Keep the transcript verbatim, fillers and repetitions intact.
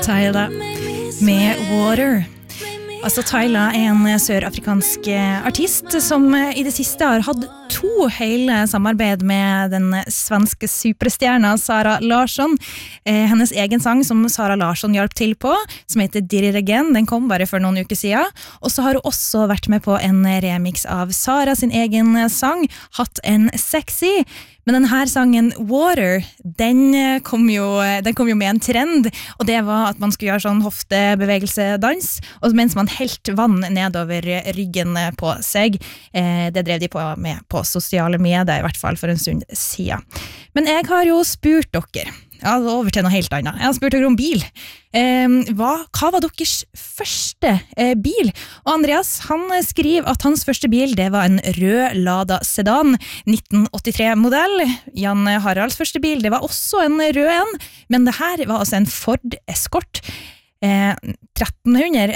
Tyla med Water. Altså Tyla er en sør-afrikansk artist som i det siste har hatt to hele samarbeid med den svenske superstjerna Sara Larsson. Eh, hennes egen sang som Sara Larsson hjalp til på, som heter Did It Again, den kom bare for noen uker siden. Og så har hun også vært med på en remix av Sara sin egen sang, Hot and Sexy. Men denne sangen Water, den kom, jo, den kom jo med en trend, og det var at man skulle gjøre sånn hoftebevegelse-dans, og mens man helt vann nedover ryggen på seg. Eh, det drev de på med på sosiale medier, i hvert fall for en stund siden. Men jeg har jo spurt dere, ja, over til noe helt annet. Jeg har spurt dere om bil. Eh, hva, hva var deres første eh, bil? Og Andreas, han skriver at hans første bil, det var en rød Lada Sedan, nitten åttitre-modell. Jan Haralds første bil, det var også en rød en, men det her var altså en Ford Escort. Eh, tretten hundre